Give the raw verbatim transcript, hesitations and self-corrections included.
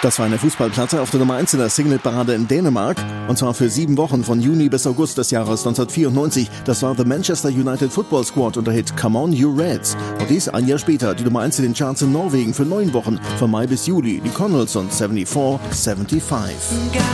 Das war eine Fußballplatte auf der Nummer eins in der Singleparade in Dänemark. Und zwar für sieben Wochen von Juni bis August des Jahres neunzehnhundertvierundneunzig. Das war The Manchester United Football Squad und der Hit Come On You Reds. Und dies ein Jahr später die Nummer eins in den Charts in Norwegen für neun Wochen von Mai bis Juli. Die Connells und vierundsiebzig fünfundsiebzig.